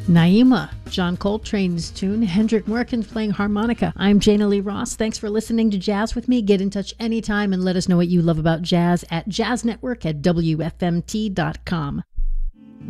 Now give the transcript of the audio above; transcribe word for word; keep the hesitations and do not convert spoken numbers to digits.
Naima, John Coltrane's tune. Hendrik Morkins playing harmonica. I'm Jana Lee Ross. Thanks for listening to Jazz with me. Get in touch anytime and let us know what you love about jazz at jazz network at W F M T dot com.